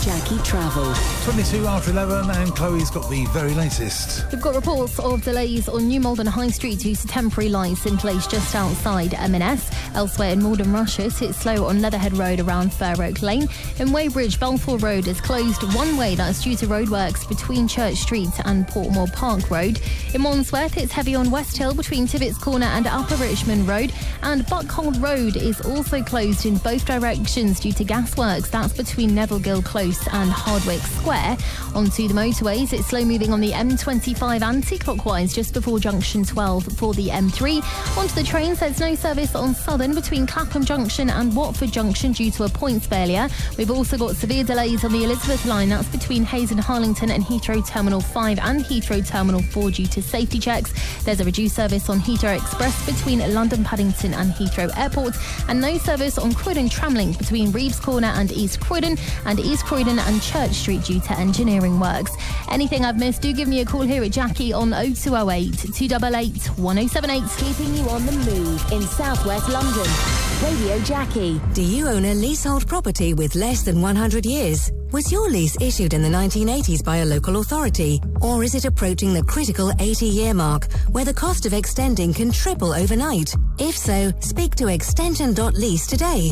Jackie Travel. 22 after 11, and Chloe's got the very latest. We've got reports of delays on New Malden High Street due to temporary lights in place just outside M&S. Elsewhere in Malden Rushes, it's slow on Leatherhead Road around Fair Oak Lane. In Weybridge, Balfour Road is closed one way. That's due to roadworks between Church Street and Portmore Park Road. In Wandsworth, it's heavy on West Hill between Tibbets Corner and Upper Richmond Road. And Buckhold Road is also closed in both directions due to gasworks. That's between Neville Gill Close and Hardwick Square. Onto the motorways, it's slow moving on the M25 anti-clockwise just before junction 12 for the M3. Onto the trains, there's no service on Southern between Clapham Junction and Watford Junction due to a points failure. We've also got severe delays on the Elizabeth line. That's between Hayes and Harlington and Heathrow Terminal 5 and Heathrow Terminal 4 due to safety checks. There's a reduced service on Heathrow Express between London Paddington and Heathrow Airport, and no service on Croydon Tramlink between Reeves Corner and East Croydon and Church Street due to engineering works. Anything I've missed, do give me a call here at Jackie on 0208 288 1078. Keeping you on the move in southwest London. Radio Jackie. Do you own a leasehold property with less than 100 years? Was your lease issued in the 1980s by a local authority? Or is it approaching the critical 80-year mark, where the cost of extending can triple overnight? If so, speak to extension.lease today.